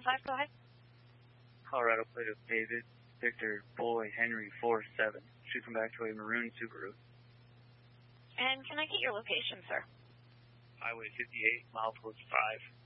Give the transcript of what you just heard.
5, go ahead. Colorado plate of David, Victor, Boy, Henry, 4-7. Should come back to a maroon Subaru. And can I get your location, sir? Highway 58, mile towards 5.